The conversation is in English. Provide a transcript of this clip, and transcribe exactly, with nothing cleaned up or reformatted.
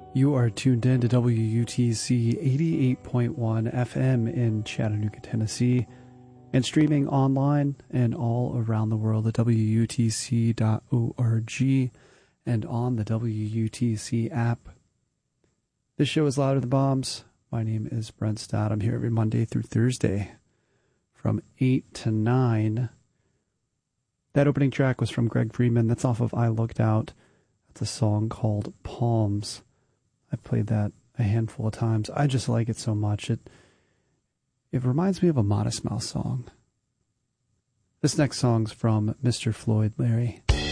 You are tuned in to W U T C eighty-eight point one F M in Chattanooga, Tennessee, and streaming online and all around the world at W U T C dot org and on the W U T C app. This show is Louder Than Bombs. My name is Brent Stott. I'm here every Monday through Thursday from eight to nine. That opening track was from Greg Freeman. That's off of I Looked Out. That's a song called Palms. I've played that a handful of times. I just like it so much. It it reminds me of a Modest Mouse song. This next song's from Mister Floyd Larry.